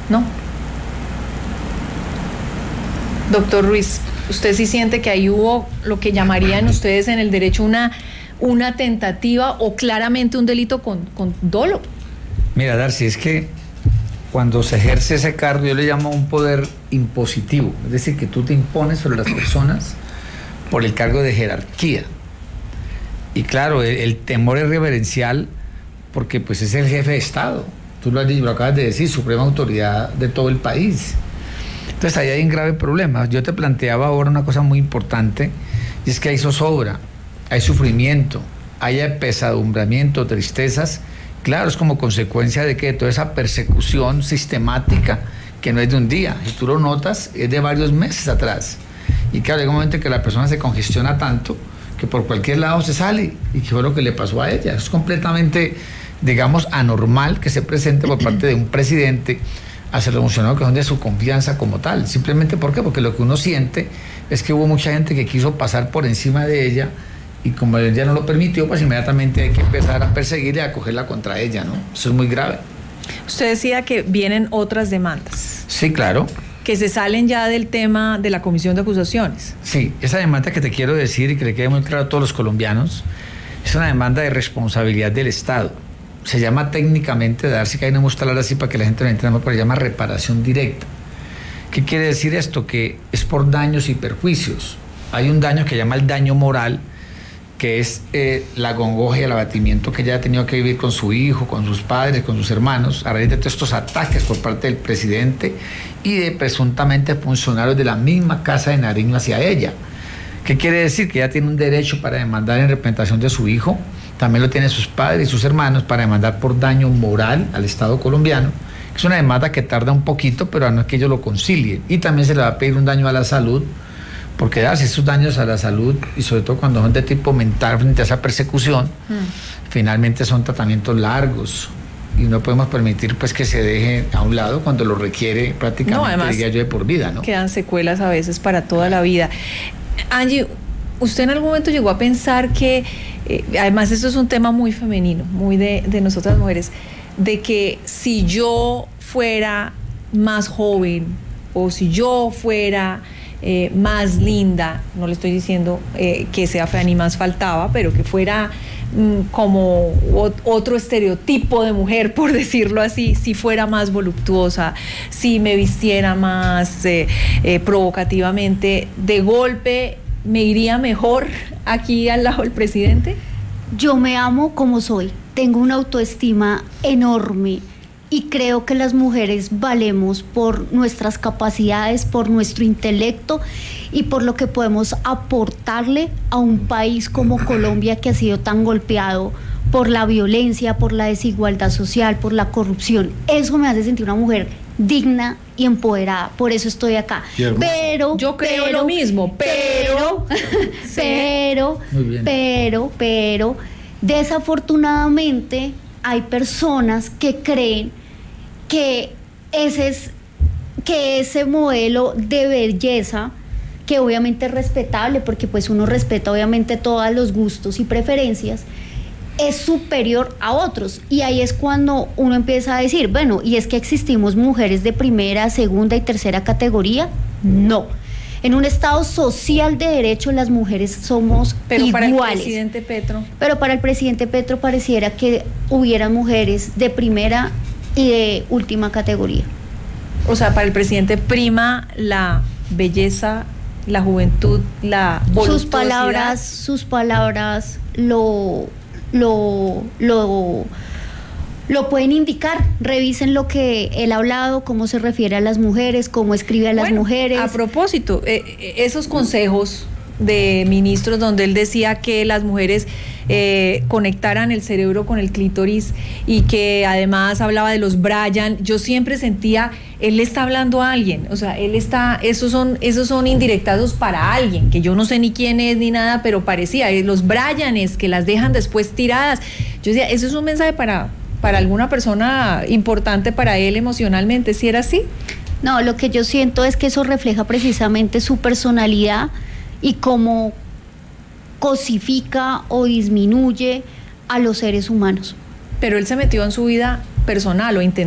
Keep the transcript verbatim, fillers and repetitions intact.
¿no? Doctor Ruiz, ¿usted sí siente que ahí hubo lo que llamarían ustedes en el derecho una, una tentativa o claramente un delito con, con dolo? Mira, Darcy, es que cuando se ejerce ese cargo yo le llamo un poder impositivo, es decir, que tú te impones sobre las personas por el cargo de jerarquía. Y claro, el, el temor es reverencial porque pues es el jefe de Estado, tú lo, has dicho, lo acabas de decir, suprema autoridad de todo el país. Entonces ahí hay un grave problema. Yo te planteaba ahora una cosa muy importante, y es que hay zozobra, hay sufrimiento, hay apesadumbramiento, tristezas. Claro, es como consecuencia de que de toda esa persecución sistemática que no es de un día, y tú lo notas, es de varios meses atrás. Y claro, hay un momento en que la persona se congestiona tanto que por cualquier lado se sale, y que fue lo que le pasó a ella. Es completamente, digamos, anormal que se presente por parte de un presidente a ser emocionado que son de su confianza como tal. Simplemente, ¿por qué? Porque lo que uno siente es que hubo mucha gente que quiso pasar por encima de ella, y como ella no lo permitió, pues inmediatamente hay que empezar a perseguirla y a cogerla contra ella, ¿no? Eso es muy grave. Usted decía que vienen otras demandas. Sí, claro. Que se salen ya del tema de la comisión de acusaciones. Sí, esa demanda que te quiero decir y que le quede muy claro a todos los colombianos, es una demanda de responsabilidad del Estado. Se llama técnicamente, Darcy, que ahí no me gusta hablar así para que la gente lo entienda, pero se llama reparación directa. ¿Qué quiere decir esto? Que es por daños y perjuicios. Hay un daño que se llama el daño moral, que es eh, la congoja y el abatimiento que ella ha tenido que vivir con su hijo, con sus padres, con sus hermanos, a raíz de todos estos ataques por parte del presidente y de presuntamente funcionarios de la misma Casa de Nariño hacia ella. ¿Qué quiere decir? Que ella tiene un derecho para demandar en representación de su hijo, también lo tienen sus padres y sus hermanos para demandar por daño moral al Estado colombiano. Es una demanda que tarda un poquito, pero no es que ellos lo concilien. Y también se le va a pedir un daño a la salud, porque darse esos daños a la salud, y sobre todo cuando son de tipo mental frente a esa persecución, mm. finalmente son tratamientos largos, y no podemos permitir pues que se deje a un lado cuando lo requiere prácticamente, no, además, diría yo, de por vida, ¿no? Quedan secuelas a veces para toda la vida. Angie, ¿usted en algún momento llegó a pensar que, eh, además esto es un tema muy femenino, muy de, de nosotras mujeres, de que si yo fuera más joven, o si yo fuera eh, más linda, no le estoy diciendo eh, que sea fea ni más faltaba, pero que fuera mm, como o, otro estereotipo de mujer, por decirlo así, si fuera más voluptuosa, si me vistiera más eh, eh, provocativamente, de golpe me iría mejor aquí al lado del presidente? Yo me amo como soy, tengo una autoestima enorme y creo que las mujeres valemos por nuestras capacidades, por nuestro intelecto y por lo que podemos aportarle a un país como Colombia, que ha sido tan golpeado por la violencia, por la desigualdad social, por la corrupción. Eso me hace sentir una mujer digna y empoderada, por eso estoy acá. Pero yo creo pero, lo mismo, pero pero, pero, pero, pero, desafortunadamente hay personas que creen que ese es que ese modelo de belleza, que obviamente es respetable, porque pues uno respeta obviamente todos los gustos y preferencias, es superior a otros, y ahí es cuando uno empieza a decir, bueno, ¿y es que existimos mujeres de primera, segunda y tercera categoría? No. En un Estado social de derecho las mujeres somos pero iguales. Para el presidente Petro. Pero para el presidente Petro pareciera que hubiera mujeres de primera y de última categoría. O sea, para el presidente prima la belleza, la juventud, la voluptuosidad. Sus palabras, sus palabras lo, lo, lo, lo pueden indicar. Revisen lo que él ha hablado, cómo se refiere a las mujeres, cómo escribe a las bueno, mujeres. A propósito, eh, esos consejos de ministros donde él decía que las mujeres eh, conectaran el cerebro con el clítoris, y que además hablaba de los Brian, yo siempre sentía, él le está hablando a alguien, o sea, él está, esos son, esos son indirectados para alguien, que yo no sé ni quién es ni nada, pero parecía, los Brianes que las dejan después tiradas. Yo decía, eso es un mensaje para, para alguna persona importante para él emocionalmente, ¿sí era así? No, lo que yo siento es que eso refleja precisamente su personalidad y cómo cosifica o disminuye a los seres humanos. Pero él se metió en su vida personal o intentó